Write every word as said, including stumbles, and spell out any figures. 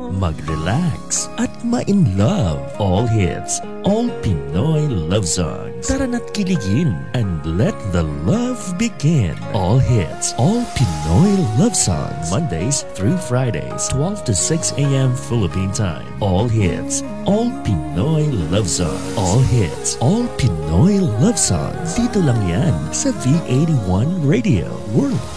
mag-relax at ma-in love. All hits, all Pinoy love songs. Tara na't kiligin and let the love begin. All hits, all Pinoy love songs. Mondays through Fridays, twelve to six a.m. Philippine time. All hits, all Pinoy love songs. All hits, all Pinoy love songs. Dito lang yan sa V eighty-one Radio World